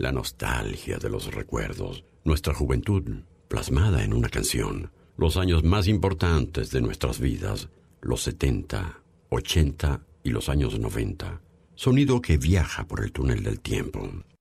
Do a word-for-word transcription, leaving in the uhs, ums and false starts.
la nostalgia de los recuerdos, nuestra juventud plasmada en una canción, los años más importantes de nuestras vidas, los setenta, ochenta y los años noventa. Sonido que viaja por el túnel del tiempo.